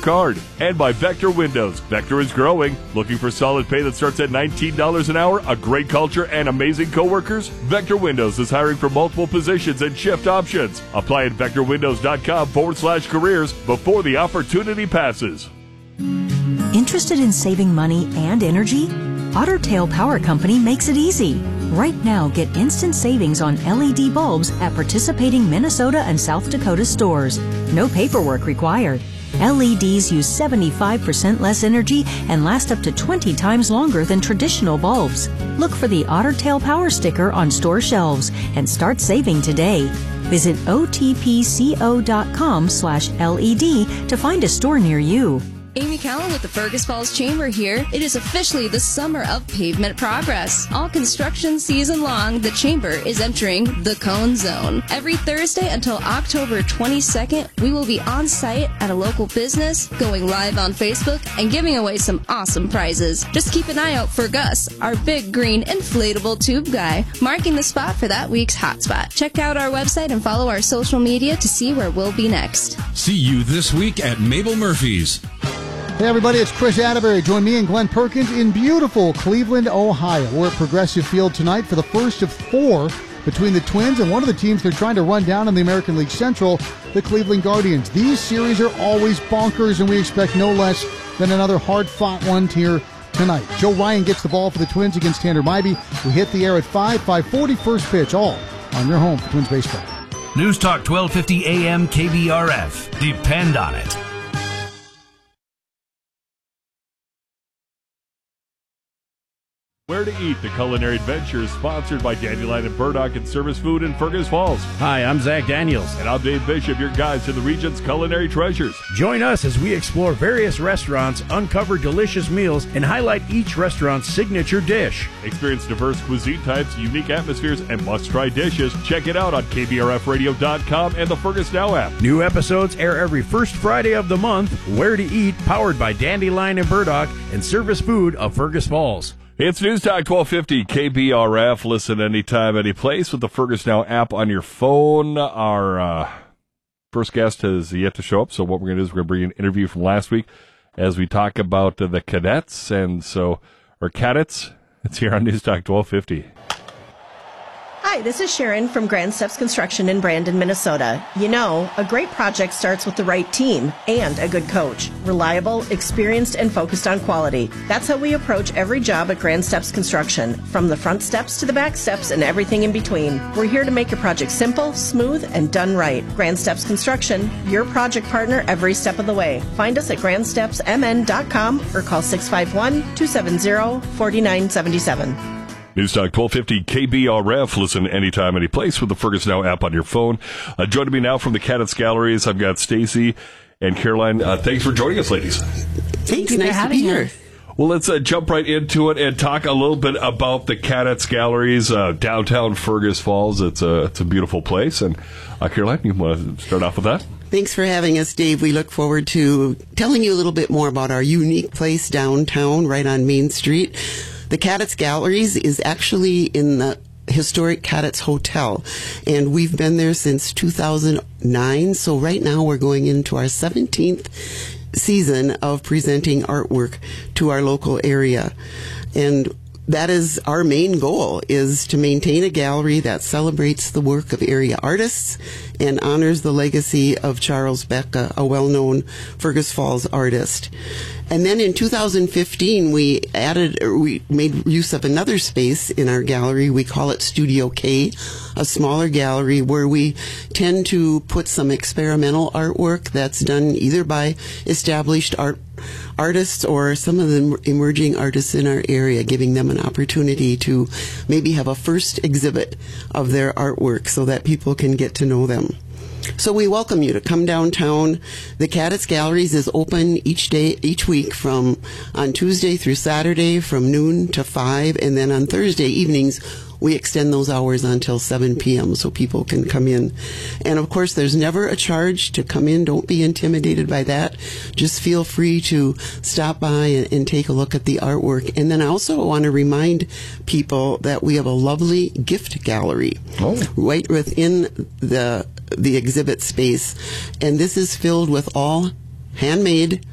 card. And by Vector Windows. Vector is growing. Looking for solid pay that starts at $19 an hour, a great culture, and amazing coworkers? Vector Windows is hiring for multiple positions and shift options. Apply at vectorwindows.com/careers before the opportunity passes. Interested in saving money and energy? Otter Tail Power Company makes it easy. Right now, get instant savings on LED bulbs at participating Minnesota and South Dakota stores. No paperwork required. LEDs use 75% less energy and last up to 20 times longer than traditional bulbs. Look for the Otter Tail Power sticker on store shelves and start saving today. Visit otpco.com/LED to find a store near you. Amy Cowan with the Fergus Falls Chamber here. It is officially the summer of pavement progress. All construction season long, the Chamber is entering the Cone Zone. Every Thursday until October 22nd, we will be on site at a local business, going live on Facebook, and giving away some awesome prizes. Just keep an eye out for Gus, our big green inflatable tube guy, marking the spot for that week's hotspot. Check out our website and follow our social media to see where we'll be next. See you this week at Mabel Murphy's. Hey everybody, it's Chris Atterbury. Join me and Glenn Perkins in beautiful Cleveland, Ohio. We're at Progressive Field tonight for the first of 4 between the Twins and one of the teams they're trying to run down in the American League Central, the Cleveland Guardians. These series are always bonkers, and we expect no less than another hard-fought one here tonight. Joe Ryan gets the ball for the Twins against Tanner Mybee. We hit the air at 5:40 first pitch, all on your home for Twins baseball. News Talk 1250 AM KBRF. Depend on it. Where to Eat, the culinary adventure, is sponsored by Dandelion and Burdock and Service Food in Fergus Falls. Hi, I'm Zach Daniels. And I'm Dave Bishop, your guide to the region's culinary treasures. Join us as we explore various restaurants, uncover delicious meals, and highlight each restaurant's signature dish. Experience diverse cuisine types, unique atmospheres, and must-try dishes. Check it out on KBRFradio.com and the Fergus Now app. New episodes air every first Friday of the month. Where to Eat, powered by Dandelion and Burdock and Service Food of Fergus Falls. It's News Talk 1250 KBRF. Listen anytime, any place with the Fergus Now app on your phone. Our first guest has yet to show up, so what we're going to do is we're going to bring an interview from last week as we talk about the cadets. And so, or cadets, it's here on News Talk 1250. Hi, this is Sharon from Grand Steps Construction in Brandon, Minnesota. You know, a great project starts with the right team and a good coach. Reliable, experienced, and focused on quality. That's how we approach every job at Grand Steps Construction, from the front steps to the back steps and everything in between. We're here to make your project simple, smooth, and done right. Grand Steps Construction, your project partner every step of the way. Find us at grandstepsmn.com or call 651-270-4977. News Talk 1250 KBRF. Listen anytime, any place with the Fergus Now app on your phone. Joining me now from the Cadets Galleries, I've got Stacy and Caroline. Thanks for joining us, ladies. Thanks, nice to be here. Well, let's jump right into it and talk a little bit about the Cadets Galleries, downtown Fergus Falls. It's a beautiful place. And Caroline, you want to start off with that? Thanks for having us, Dave. We look forward to telling you a little bit more about our unique place downtown, right on Main Street. The Cadets Galleries is actually in the historic Cadets Hotel, and we've been there since 2009. So right now we're going into our 17th season of presenting artwork to our local area. And that is our main goal, is to maintain a gallery that celebrates the work of area artists and honors the legacy of Charles Beck, a well-known Fergus Falls artist. And then in 2015, we made use of another space in our gallery. We call it Studio K, a smaller gallery where we tend to put some experimental artwork that's done either by established artists or some of the emerging artists in our area, giving them an opportunity to maybe have a first exhibit of their artwork so that people can get to know them. So we welcome you to come downtown. The Cadets Galleries is open each week from on Tuesday through Saturday from noon to 5, and then on Thursday evenings we extend those hours until 7 p.m. so people can come in. And of course, there's never a charge to come in. Don't be intimidated by that. Just feel free to stop by and take a look at the artwork. And then I also want to remind people that we have a lovely gift gallery right within the exhibit space. And this is filled with all handmade